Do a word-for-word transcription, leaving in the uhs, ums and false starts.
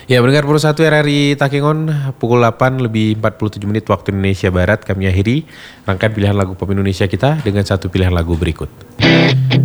Ya, mendengar Pro satu R R I Takengon pukul delapan lebih empat puluh tujuh menit waktu Indonesia Barat, kami akhiri rangkaian pilihan lagu pop Indonesia kita dengan satu pilihan lagu berikut.